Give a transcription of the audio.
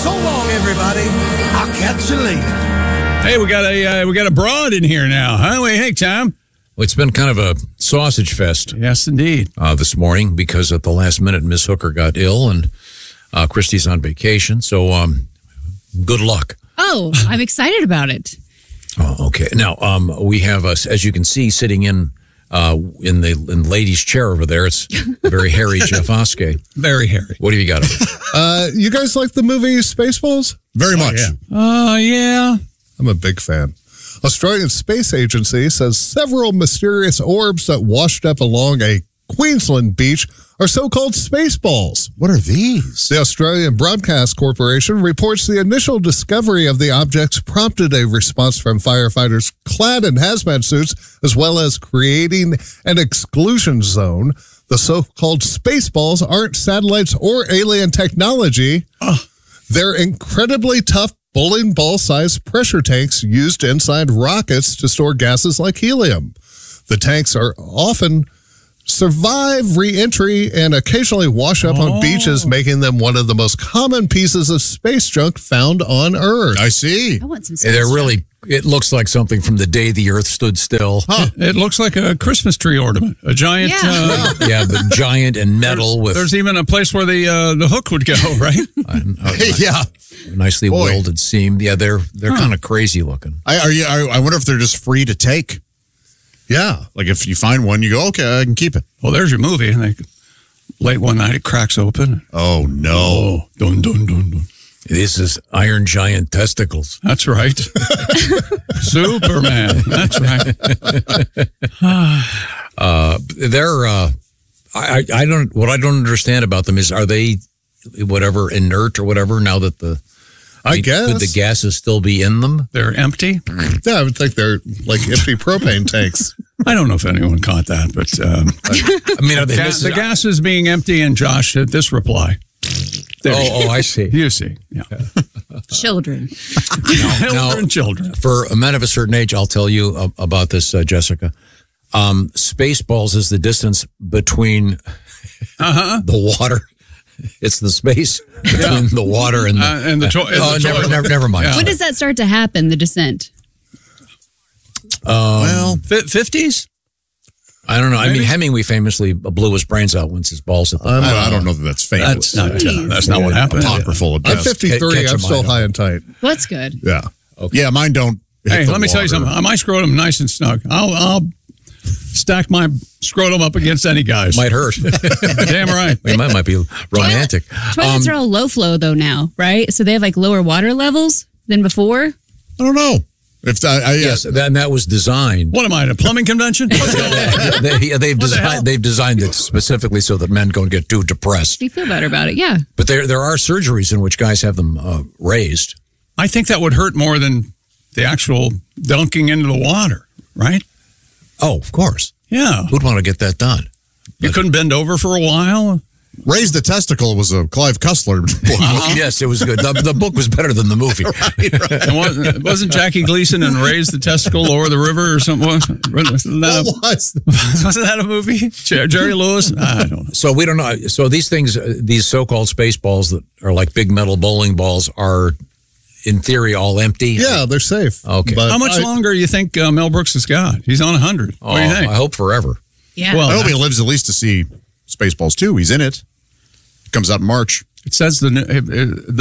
So long, everybody. I'll catch you later. Hey, we got a broad in here now, huh? Hey, Tom. Well, it's been kind of a sausage fest. Yes, indeed. This morning, because at the last minute, Miss Hooker got ill and Christy's on vacation. So, good luck. Oh, I'm excited about it. Oh, okay. Now, we have us, as you can see, sitting in the lady's chair over there. It's a very hairy Jeff Oskey. Very hairy. What do you got? You guys like the movie Spaceballs? Very much. Yeah. I'm a big fan. Australian Space Agency says several mysterious orbs that washed up along a Queensland beach are so-called spaceballs. What are these? The Australian Broadcast Corporation reports the initial discovery of the objects prompted a response from firefighters clad in hazmat suits, as well as creating an exclusion zone. The so-called spaceballs aren't satellites or alien technology. They're incredibly tough bowling ball-sized pressure tanks used inside rockets to store gases like helium. The tanks are often survive re-entry and occasionally wash up on beaches, making them one of the most common pieces of space junk found on Earth. I see. I want some space They're junk. really, it looks like something from the day the Earth stood still. It looks like a Christmas tree ornament. A giant. Yeah. Yeah, but giant and metal with There's even a place where the hook would go, right? Yeah. nicely Boy. welded seam. Yeah, they're kind of crazy looking. I wonder if they're just free to take. Yeah. Like if you find one, you go, okay, I can keep it. Well, there's your movie. And late one night, it cracks open. Oh, no. Dun, dun, dun, dun. This is Iron Giant testicles. That's right. Superman. That's right. I don't. What I don't understand about them is, are they whatever inert or whatever now that I guess. could the gases still be in them? They're empty. Yeah, I would think they're like empty propane tanks. I don't know if anyone caught that, but I mean, are they the gas is being empty. And Josh hit this reply. There you go. I see. You see, yeah. Children. Children. For men of a certain age, I'll tell you about this, Jessica. Spaceballs is the distance between the water. It's the space between the water and the toilet. Never mind. Yeah. When does that start to happen, the descent? Well, 50s? I don't know. Maybe. I mean, Hemingway famously blew his brains out once his balls hit the I don't know that that's famous. That's not what happened. Apocryphal at I'm best. 53. I'm still high and tight. Well, that's good. Yeah. Okay. Yeah, mine don't. Hey, let me tell you something. My scrotum nice and snug. I'll stack my scrotum up against any guy's. Might hurt. Damn right. It might be romantic. Toilets are all low flow, though, now, right? So they have like lower water levels than before? I don't know. If Yes, that was designed. What am I, at a plumbing convention? What's going on? They've designed it specifically so that men don't get too depressed. Do you feel better about it? Yeah. But there are surgeries in which guys have them raised. I think that would hurt more than the actual dunking into the water, right? Oh, of course. Yeah. Who'd want to get that done? You couldn't bend over for a while? Raise the Testicle was a Clive Cussler book. Yes, it was good. The book was better than the movie. And wasn't Jackie Gleason in Raise the Testicle, Lower the River or something? Wasn't that a movie? Jerry Lewis? I don't know. So we don't know. So these things, these so-called space balls that are like big metal bowling balls are, in theory, all empty? Yeah, they're safe. Okay. But How much longer do you think Mel Brooks has got? He's on 100. What do you think? I hope forever. Yeah. Well, I hope he lives at least to see Spaceballs 2. He's in it. Comes out in March. it says the